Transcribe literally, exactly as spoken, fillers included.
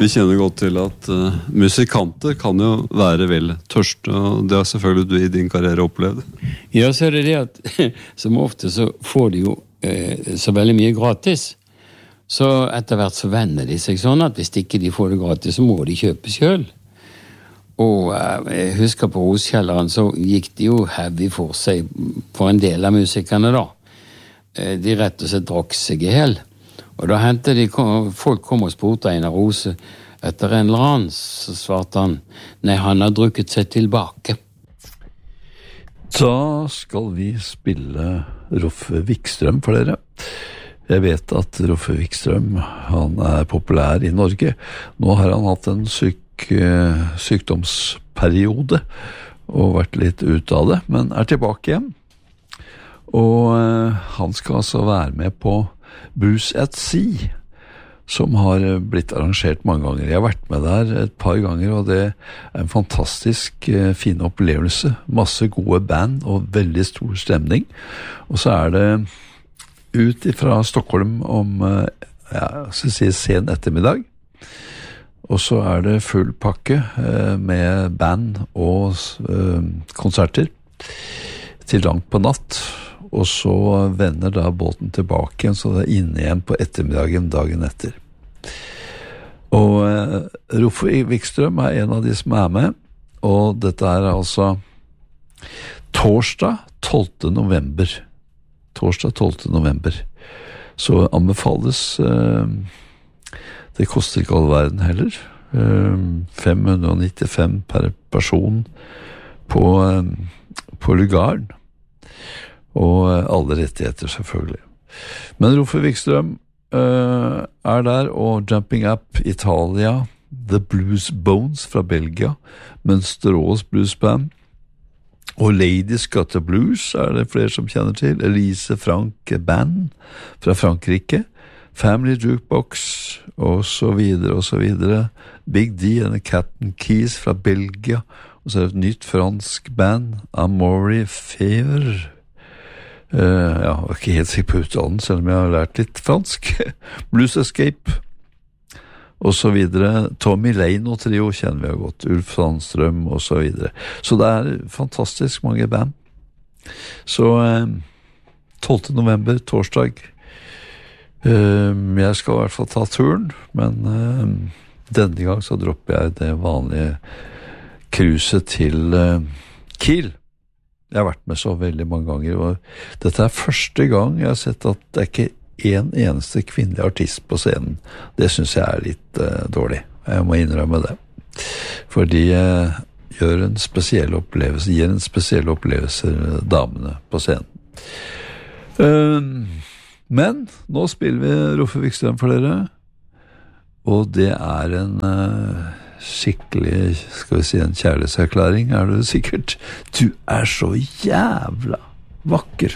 Vi kjenner godt til at uh, musikanter kan jo være vel tørste, og det har selvfølgelig du i din karriere opplevd. Ja, så er det det at som ofte så får de jo eh, så veldig mye gratis. Så etter hvert så vender de seg sånn at hvis ikke de får det gratis, så må de kjøpe selv. Og eh, jeg husker på Roskjelleren så gikk de jo heavy for seg for en del av musikerne da. Eh, de rett og slett drakk seg i hel. Og da hentet de, folk kom og spurte Einar Rose etter en eller annen, så svarte han, nei, han har drukket seg tilbake. Da skal vi spille Roffe Wikstrøm for dere. Jeg vet at Roffe Wikstrøm, han er populær i Norge. Nå har han hatt en syk, sykdomsperiode og vært litt ut av det, men er tilbake igjen. Og han skal altså være med på Blues at Sea, som har blitt arrangert mange ganger. Jeg har vært med der et par ganger, og det er en fantastisk eh, fin opplevelse. Masse gode band og veldig stor stemning. Og så er det ut fra Stockholm om eh, ja, skal si sen ettermiddag. Og så er det full pakke eh, med band og eh, konserter til langt på natt. Og så vender da båten tilbake igjen, så det er inne igjen på ettermiddagen dagen etter. Og eh, Roffe Wikstrøm er en av de som er med, og dette er altså torsdag tolvte november. Torsdag tolvte november. Så anbefales, eh, det koster ikke all verden heller, eh, fem hundre nittifem per person på, eh, på Lugaren. Og alle rettigheter selvfølgelig. Men Roffe Wikstrøm uh, er der, og Jumping Up Italia, The Blues Bones fra Belgia, Mønsterås Blues Band, og Ladies Got the Blues er det flere som kjenner til, Elise Frank Band fra Frankrike, Family Jukebox, og så videre, og så videre, Big D and the Captain Keys fra Belgia, og så er det et nytt fransk band, Amaury Fever. Uh, ja, jeg var ikke helt sikker på uttalen, selv om jeg har lært litt fransk. Blues Escape, og så videre. Tommy Lane og Trio kjenner vi jo godt, Ulf Sandstrøm, og så videre. Så det er fantastisk mange band. Så uh, tolvte november, torsdag. Uh, jeg skal i hvert fall ta turen, men uh, denne gang så dropper jeg det vanlige cruiset til uh, Kiel. Jeg har vært med så veldig mange ganger, og dette er første gang jeg har sett at det er ikke en eneste kvinnelig artist på scenen. Det synes jeg er litt uh, dårlig. Jeg må innrømme det. For de uh, gjør en spesiell opplevelse, gir en spesiell opplevelse damene på scenen. Uh, men nå spiller vi Roffe Wikstrøm for dere, og det er en... Uh, skikkelig, skal vi si, en kjærlighetserklæring, er det sikkert. Du er så jævla vakker.